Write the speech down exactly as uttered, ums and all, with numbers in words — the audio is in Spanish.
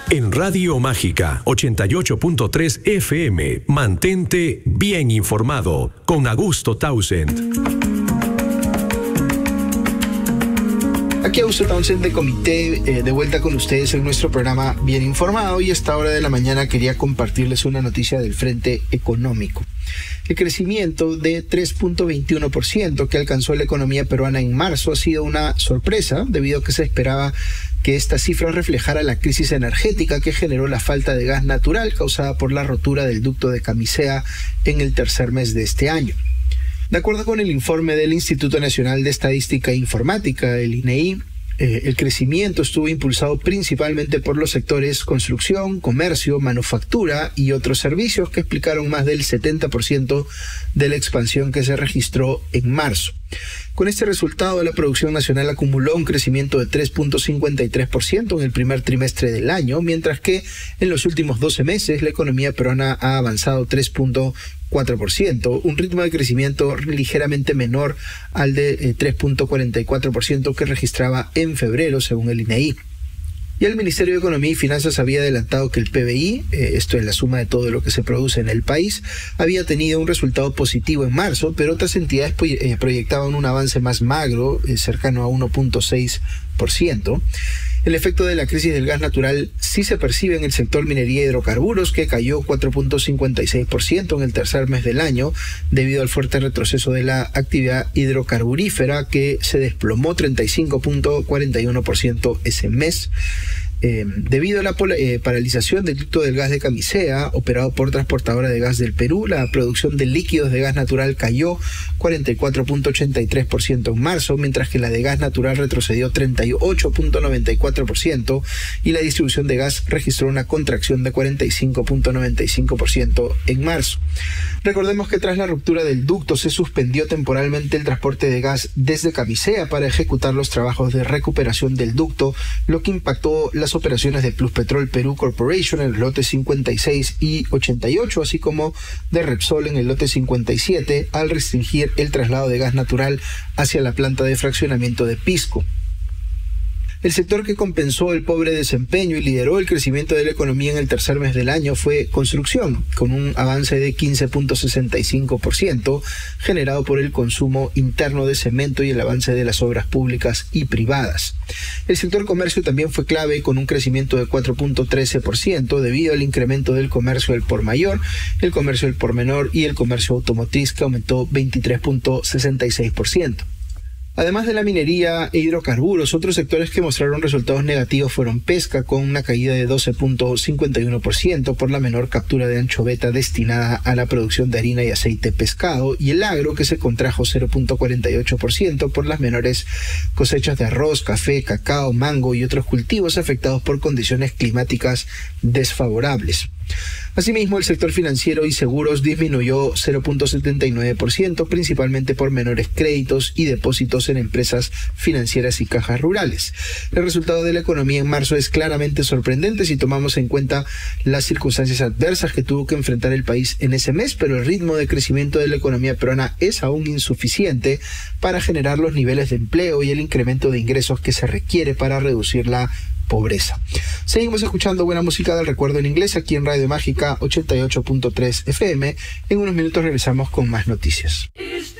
En Radio Mágica ochenta y ocho punto tres F M, mantente bien informado con Augusto Townsend. Aquí Augusto Townsend de Comité, eh, de vuelta con ustedes en nuestro programa Bien Informado, y a esta hora de la mañana quería compartirles una noticia del frente económico. El crecimiento de tres punto veintiuno por ciento que alcanzó la economía peruana en marzo ha sido una sorpresa, debido a que se esperaba que esta cifra reflejara la crisis energética que generó la falta de gas natural causada por la rotura del ducto de Camisea en el tercer mes de este año. De acuerdo con el informe del Instituto Nacional de Estadística e Informática, el I N E I, eh, el crecimiento estuvo impulsado principalmente por los sectores construcción, comercio, manufactura y otros servicios, que explicaron más del setenta por ciento de la expansión que se registró en marzo. Con este resultado, la producción nacional acumuló un crecimiento de tres punto cincuenta y tres por ciento en el primer trimestre del año, mientras que en los últimos doce meses la economía peruana ha avanzado tres punto cuatro por ciento, un ritmo de crecimiento ligeramente menor al de eh, tres punto cuarenta y cuatro por ciento que registraba en febrero, según el I N E I. Y el Ministerio de Economía y Finanzas había adelantado que el P B I, eh, esto es la suma de todo lo que se produce en el país, había tenido un resultado positivo en marzo, pero otras entidades eh, proyectaban un avance más magro, eh, cercano a uno punto seis por ciento. El efecto de la crisis del gas natural sí se percibe en el sector minería y hidrocarburos, que cayó cuatro punto cincuenta y seis por ciento en el tercer mes del año, debido al fuerte retroceso de la actividad hidrocarburífera, que se desplomó treinta y cinco punto cuarenta y uno por ciento ese mes. Eh, debido a la eh, paralización del ducto del gas de Camisea, operado por Transportadora de Gas del Perú, la producción de líquidos de gas natural cayó cuarenta y cuatro punto ochenta y tres por ciento en marzo, mientras que la de gas natural retrocedió treinta y ocho punto noventa y cuatro por ciento y la distribución de gas registró una contracción de cuarenta y cinco punto noventa y cinco por ciento en marzo. Recordemos que tras la ruptura del ducto se suspendió temporalmente el transporte de gas desde Camisea para ejecutar los trabajos de recuperación del ducto, lo que impactó las operaciones de Pluspetrol Perú Corporation en el lote cincuenta y seis y ochenta y ocho, así como de Repsol en el lote cincuenta y siete, al restringir el traslado de gas natural hacia la planta de fraccionamiento de Pisco. El sector que compensó el pobre desempeño y lideró el crecimiento de la economía en el tercer mes del año fue construcción, con un avance de quince punto sesenta y cinco por ciento, generado por el consumo interno de cemento y el avance de las obras públicas y privadas. El sector comercio también fue clave, con un crecimiento de cuatro punto trece por ciento, debido al incremento del comercio del por mayor, el comercio del por menor y el comercio automotriz, que aumentó veintitrés punto sesenta y seis por ciento. Además de la minería e hidrocarburos, otros sectores que mostraron resultados negativos fueron pesca, con una caída de doce punto cincuenta y uno por ciento por la menor captura de anchoveta destinada a la producción de harina y aceite pescado, y el agro, que se contrajo cero punto cuarenta y ocho por ciento por las menores cosechas de arroz, café, cacao, mango y otros cultivos afectados por condiciones climáticas desfavorables. Asimismo, el sector financiero y seguros disminuyó cero punto setenta y nueve por ciento, principalmente por menores créditos y depósitos en empresas financieras y cajas rurales. El resultado de la economía en marzo es claramente sorprendente si tomamos en cuenta las circunstancias adversas que tuvo que enfrentar el país en ese mes, pero el ritmo de crecimiento de la economía peruana es aún insuficiente para generar los niveles de empleo y el incremento de ingresos que se requiere para reducir la pobreza. Seguimos escuchando buena música del recuerdo en inglés aquí en Radio Mágica ochenta y ocho punto tres F M. En unos minutos regresamos con más noticias.